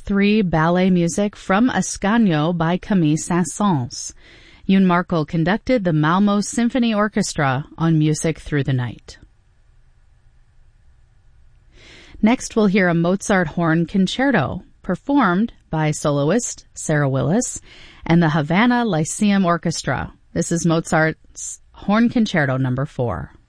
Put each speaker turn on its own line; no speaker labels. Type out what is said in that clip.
3 ballet music from Ascanio by Camille Saint-Saëns. Yoon Markel conducted the Malmo Symphony Orchestra on Music Through the Night. Next we'll hear a Mozart horn concerto, performed by soloist Sarah Willis and the Havana Lyceum Orchestra. This is Mozart's Horn Concerto No. 4.